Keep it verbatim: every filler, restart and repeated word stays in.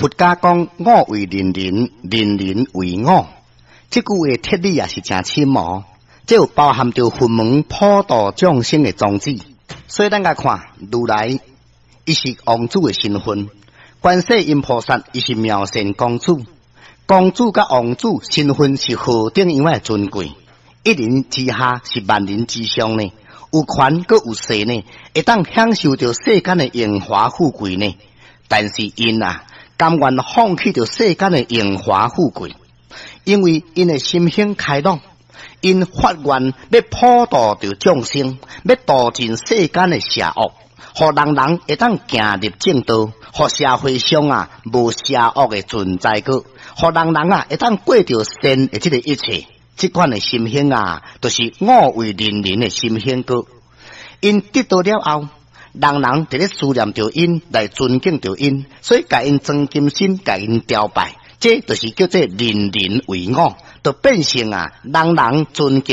佛家讲我为人人，人人为我，这句话铁理也是真深哦。这有包含着佛门普度众生的宗旨。所以咱来看，如来伊是王子的身份，观世音菩萨伊是妙善公主，公主甲王子身份是何等样的尊贵，一人之下是万人之上呢？有权阁有势呢，会当享受着世间的荣华富贵呢？但是因啊，甘愿放弃着世间的荣华富贵，因为因的心胸开朗，因发愿要普度着众生，要度尽世间的邪恶，互人人会当行入正道，互社会上啊无邪恶的存在过，互人人啊会当过着善的这个一切。这款的心胸啊，就是我为人人的心胸过。因得到了后，人人伫咧思念着因，来尊敬着因，所以甲因装金身，甲因雕拜，这就是叫做人人为我，就变成啊人人尊敬。